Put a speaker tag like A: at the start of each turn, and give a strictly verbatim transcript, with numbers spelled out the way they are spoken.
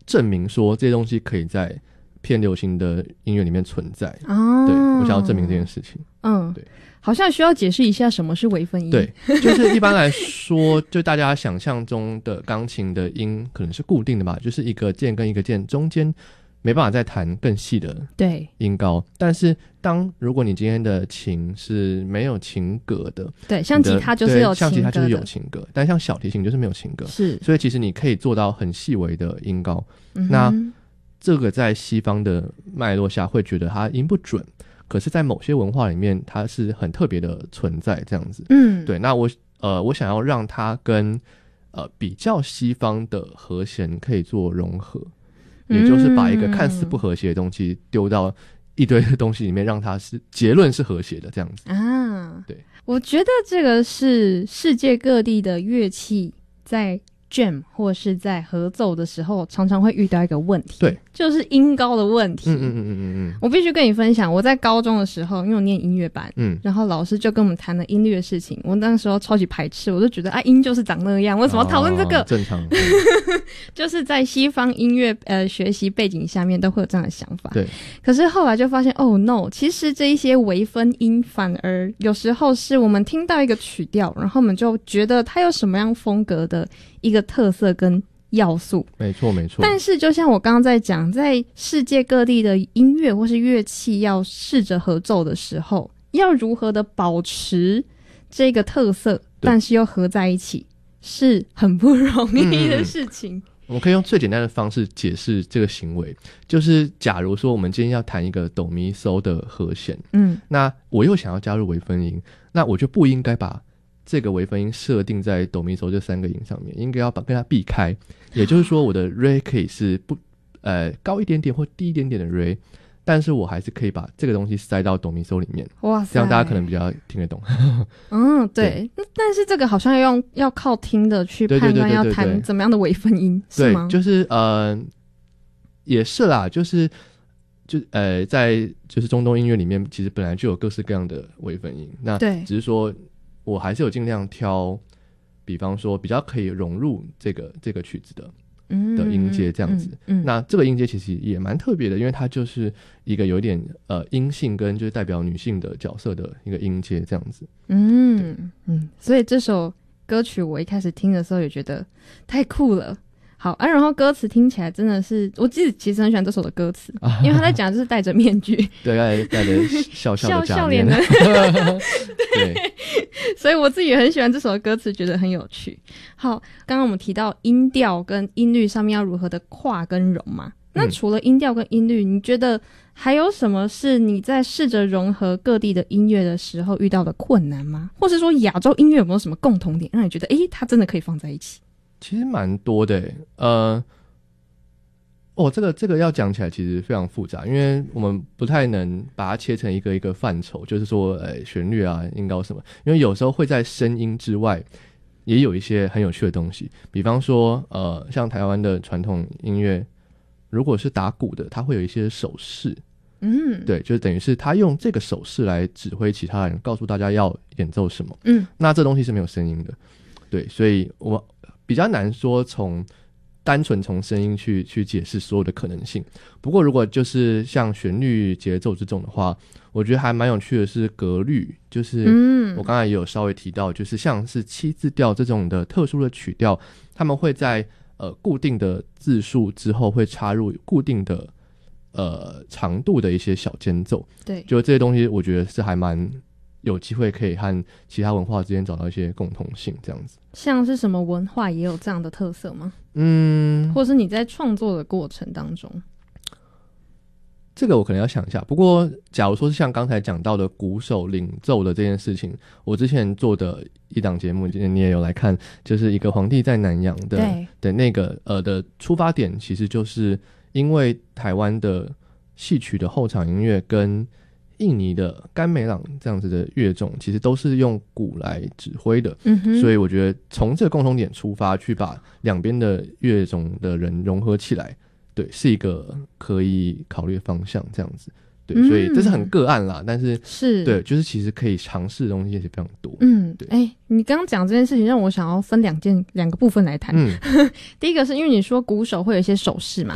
A: 证明说这些东西可以在偏流行的音乐里面存在。哦，对，我想要证明这件事情。
B: 嗯，对，好像需要解释一下什么是微分音。
A: 对，就是一般来说，就大家想象中的钢琴的音可能是固定的吧，就是一个键跟一个键中间没办法再弹更细的音高。但是当如果你今天的琴是没有琴格的，
B: 对，像吉他就是有琴格的，
A: 像吉他就是有琴格，但像小提琴就是没有琴格，
B: 是，
A: 所以其实你可以做到很细微的音高。嗯、那这个在西方的脉络下会觉得它音不准，可是在某些文化里面它是很特别的存在这样子。嗯，对，那我呃我想要让它跟呃比较西方的和弦可以做融合，也就是把一个看似不和谐的东西丢到一堆的东西里面，让它是结论是和谐的这样子啊。对，
B: 我觉得这个是世界各地的乐器在 jam 或是在合奏的时候常常会遇到一个问题，
A: 对，
B: 就是音高的问题。
A: 嗯嗯嗯嗯嗯，
B: 我必须跟你分享，我在高中的时候，因为我念音乐班，嗯，然后老师就跟我们谈了音律的事情，我那时候超级排斥，我就觉得啊，音就是长那样，为什么要讨论这个？
A: 哦、正常，
B: 就是在西方音乐呃学习背景下面都会有这样的想法。
A: 对，
B: 可是后来就发现，哦 no， 其实这一些微分音反而有时候是我们听到一个曲调，然后我们就觉得它有什么样风格的一个特色跟要素，
A: 没错没错。
B: 但是就像我刚刚在讲，在世界各地的音乐或是乐器要试着合奏的时候，要如何的保持这个特色，但是又合在一起，是很不容易的事情。嗯，
A: 我们可以用最简单的方式解释这个行为，就是假如说我们今天要弹一个哆咪嗦的和弦，嗯，那我又想要加入微分音，那我就不应该把这个微分音设定在哆咪嗦这三个音上面，应该要把跟它避开。也就是说，我的 re 可以是不呃高一点点或低一点点的 re， 但是我还是可以把这个东西塞到哆咪嗦里面。哇塞，这样大家可能比较听得懂。
B: 嗯，对。对，但是这个好像要用要靠听的去判断要弹怎么样的微分音，是吗？
A: 对，就是呃也是啦，就是就呃在就是中东音乐里面，其实本来就有各式各样的微分音，那只是说我还是有尽量挑，比方说比较可以融入这个这个曲子的的音阶这样子。嗯嗯嗯、那这个音阶其实也蛮特别的，因为它就是一个有点呃阴性跟就是代表女性的角色的一个音阶这样子。
B: 嗯嗯，所以这首歌曲我一开始听的时候也觉得太酷了。好啊，然后歌词听起来真的是，我自己其实很喜欢这首的歌词，啊、因为他在讲就是戴着面具，
A: 对，戴着笑笑的假
B: 面，笑笑脸的，对，所以我自己也很喜欢这首的歌词，觉得很有趣。好，刚刚我们提到音调跟音律上面要如何的跨跟融嘛，那除了音调跟音律，你觉得还有什么是你在试着融合各地的音乐的时候遇到的困难吗？或是说亚洲音乐有没有什么共同点，让你觉得诶它真的可以放在一起？
A: 其实蛮多的耶，呃，哦，这个这个要讲起来其实非常复杂，因为我们不太能把它切成一个一个范畴，就是说，呃，旋律啊、音高什么，因为有时候会在声音之外，也有一些很有趣的东西，比方说，呃，像台湾的传统音乐，如果是打鼓的，它会有一些手势，嗯，对，就等于是他用这个手势来指挥其他人，告诉大家要演奏什么，嗯，那这东西是没有声音的，对，所以我比较难说从单纯从声音去去解释所有的可能性。不过如果就是像旋律节奏这种的话，我觉得还蛮有趣的是格律，就是我刚才也有稍微提到，就是像是七字调这种的特殊的曲调，他们会在呃固定的字数之后会插入固定的呃长度的一些小间奏。
B: 对，
A: 就这些东西我觉得是还蛮有机会可以和其他文化之间找到一些共同性这样子。
B: 像是什么文化也有这样的特色吗？嗯，或是你在创作的过程当中？
A: 这个我可能要想一下。不过假如说是像刚才讲到的鼓手领奏的这件事情，我之前做的一档节目今天你也有来看，就是一个皇帝在南洋的的那个呃的出发点，其实就是因为台湾的戏曲的后场音乐跟印尼的甘美朗这样子的乐种其实都是用鼓来指挥的，嗯哼，所以我觉得从这个共同点出发去把两边的乐种的人融合起来，对，是一个可以考虑的方向这样子。对，嗯，所以这是很个案啦，但是
B: 是对，
A: 就是其实可以尝试的东西也是非常多。
B: 嗯，对，哎，你刚刚讲这件事情让我想要分两件两个部分来谈。嗯，第一个是因为你说鼓手会有一些手势嘛，